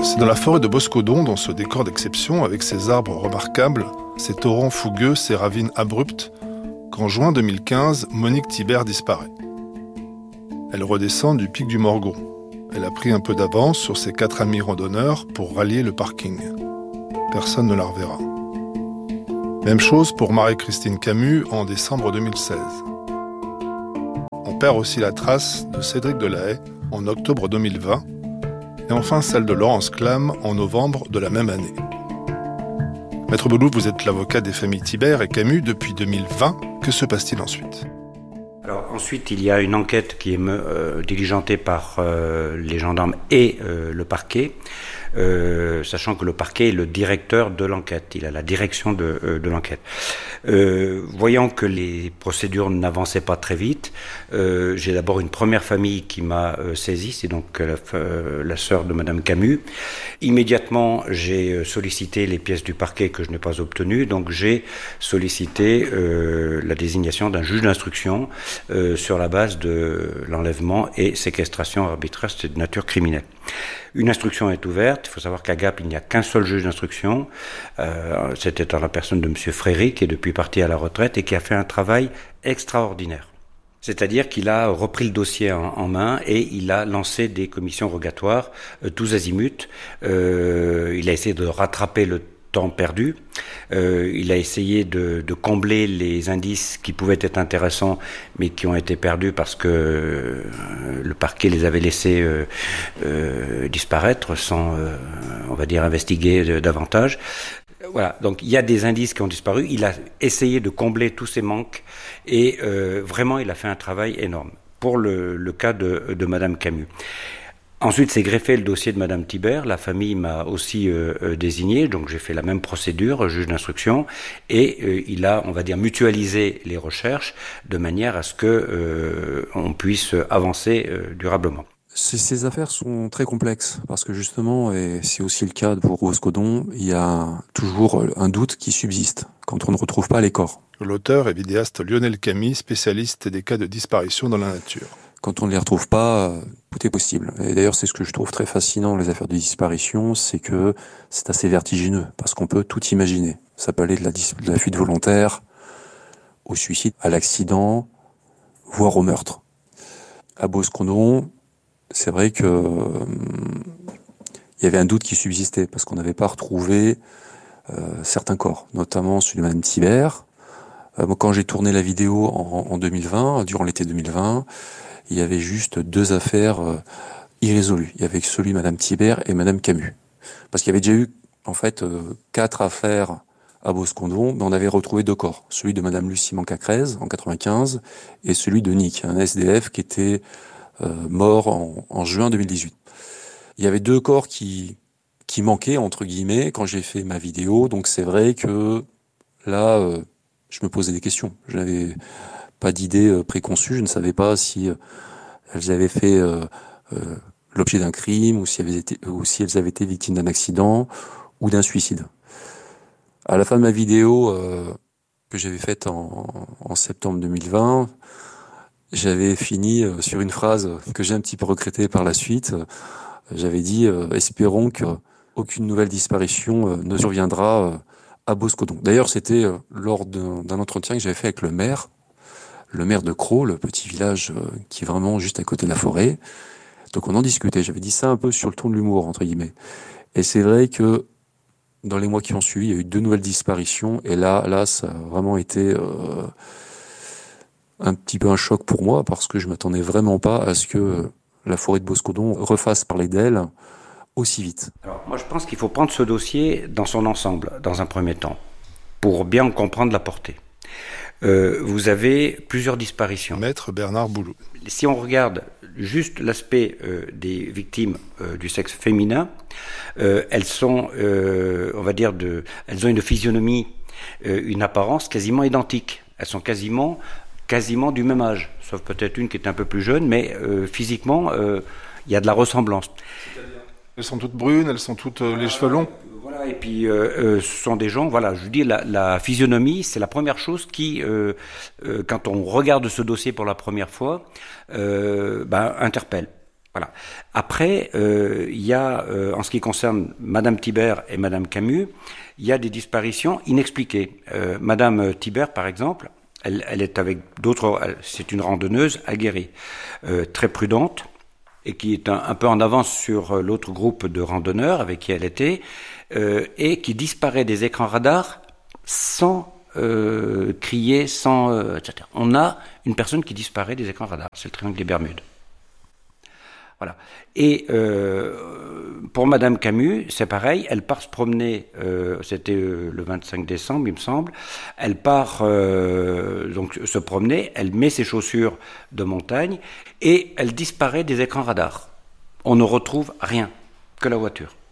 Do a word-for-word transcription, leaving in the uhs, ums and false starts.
C'est dans la forêt de Boscodon, dans ce décor d'exception, avec ses arbres remarquables, ses torrents fougueux, ses ravines abruptes, qu'en juin deux mille quinze, Monique Thibert disparaît. Elle redescend du pic du Morgon. Elle a pris un peu d'avance sur ses quatre amis randonneurs pour rallier le parking. Personne ne la reverra. Même chose pour Marie-Christine Camus en décembre deux mille seize. On perd aussi la trace de Cédric Delahaye en octobre deux mille vingt et enfin celle de Laurence Clam en novembre de la même année. Maître Boulouf, vous êtes l'avocat des familles Thibert et Camus depuis deux mille vingt. Que se passe-t-il ensuite ? Alors ensuite, il y a une enquête qui est euh, diligentée par euh, les gendarmes et euh, le parquet, euh, sachant que le parquet est le directeur de l'enquête, il a la direction de, euh, de l'enquête. Euh, voyant que les procédures n'avançaient pas très vite, euh, j'ai d'abord une première famille qui m'a euh, saisi, c'est donc la, euh, la sœur de Madame Camus. Immédiatement, j'ai sollicité les pièces du parquet que je n'ai pas obtenues, donc j'ai sollicité euh, la désignation d'un juge d'instruction Euh, sur la base de l'enlèvement et séquestration arbitraire, c'est de nature criminelle. Une instruction est ouverte. Il faut savoir qu'à Gap, il n'y a qu'un seul juge d'instruction. Euh, c'était en la personne de M. Fréry, qui est depuis parti à la retraite et qui a fait un travail extraordinaire. C'est-à-dire qu'il a repris le dossier en, en main et il a lancé des commissions rogatoires, euh, tous azimuts. Euh, il a essayé de rattraper le temps perdu. Euh, il a essayé de, de combler les indices qui pouvaient être intéressants, mais qui ont été perdus parce que euh, le parquet les avait laissés euh, euh, disparaître sans, euh, on va dire, investiguer de, davantage. Voilà, donc il y a des indices qui ont disparu. Il a essayé de combler tous ces manques et euh, vraiment, il a fait un travail énorme pour le, le cas de, de Madame Camus. Ensuite, c'est greffé le dossier de Madame Thibert. La famille m'a aussi euh, désigné, donc j'ai fait la même procédure, juge d'instruction, et euh, il a, on va dire, mutualisé les recherches de manière à ce que euh, on puisse avancer euh, durablement. Ces, ces affaires sont très complexes parce que justement, et c'est aussi le cas pour Boscodon, il y a toujours un doute qui subsiste quand on ne retrouve pas les corps. L'auteur et vidéaste Lionel Camille, spécialiste des cas de disparition dans la nature. Quand on ne les retrouve pas, tout est possible. Et d'ailleurs, c'est ce que je trouve très fascinant dans les affaires de disparition, c'est que c'est assez vertigineux, parce qu'on peut tout imaginer. Ça peut aller de la, dis- de la fuite volontaire, au suicide, à l'accident, voire au meurtre. À Boscodon, c'est vrai que euh, il y avait un doute qui subsistait, parce qu'on n'avait pas retrouvé euh, certains corps, notamment celui de Madame Thibert. Euh, quand j'ai tourné la vidéo en, en deux mille vingt, durant l'été deux mille vingt, il y avait juste deux affaires euh, irrésolues. Il y avait celui de Madame Thibert et Madame Camus. Parce qu'il y avait déjà eu, en fait, euh, quatre affaires à Boscodon, mais on avait retrouvé deux corps. Celui de Madame Lucie Mancacrez, en quatre-vingt-quinze, et celui de Nick, un S D F qui était euh, mort en, en juin deux mille dix-huit. Il y avait deux corps qui, qui manquaient, entre guillemets, quand j'ai fait ma vidéo. Donc c'est vrai que là, euh, je me posais des questions. Je n'avais pas d'idée euh, préconçue. Je ne savais pas si euh, elles avaient fait euh, euh, l'objet d'un crime ou si, elles étaient, ou si elles avaient été victimes d'un accident ou d'un suicide. À la fin de ma vidéo euh, que j'avais faite en, en septembre deux mille vingt, j'avais fini euh, sur une phrase que j'ai un petit peu regrettée par la suite. Euh, j'avais dit euh, « Espérons qu'aucune nouvelle disparition euh, ne surviendra euh, à Boscodon ». D'ailleurs, c'était euh, lors d'un, d'un entretien que j'avais fait avec le maire, le maire de Crau, le petit village euh, qui est vraiment juste à côté de la forêt. Donc on en discutait. J'avais dit ça un peu sur le ton de l'humour, entre guillemets. Et c'est vrai que dans les mois qui ont suivi, il y a eu deux nouvelles disparitions. Et là, là, ça a vraiment été euh, un petit peu un choc pour moi parce que je m'attendais vraiment pas à ce que la forêt de Boscodon refasse parler d'elle aussi vite. Alors, moi, je pense qu'il faut prendre ce dossier dans son ensemble, dans un premier temps, pour bien comprendre la portée. Euh, vous avez plusieurs disparitions. Maître Bernard Boulouf. Si on regarde juste l'aspect euh, des victimes euh, du sexe féminin, euh, elles sont, euh, on va dire, de, elles ont une physionomie, euh, une apparence quasiment identique. Elles sont quasiment, quasiment du même âge, sauf peut-être une qui est un peu plus jeune, mais euh, physiquement, il euh, y a de la ressemblance. C'est-à-dire ? Elles sont toutes brunes, elles sont toutes euh, les cheveux longs. Voilà, et puis euh, euh, ce sont des gens, voilà, je dis la, la physionomie, c'est la première chose qui, euh, euh, quand on regarde ce dossier pour la première fois, euh, ben, interpelle. Voilà. Après, euh, il y a, euh, en ce qui concerne Madame Thibert et Madame Camus, il y a des disparitions inexpliquées. Euh, Madame Thibert, par exemple, elle, elle est avec d'autres, elle, c'est une randonneuse aguerrie, euh, très prudente, et qui est un, un peu en avance sur l'autre groupe de randonneurs avec qui elle était, euh, et qui disparaît des écrans radars sans euh, crier, sans, euh, et cetera. On a une personne qui disparaît des écrans radars, c'est le triangle des Bermudes. Voilà. Et euh, pour Madame Camus, c'est pareil, elle part se promener, euh, c'était euh, le vingt-cinq décembre, il me semble, elle part euh, donc se promener, elle met ses chaussures de montagne et elle disparaît des écrans radars. On ne retrouve rien, que la voiture.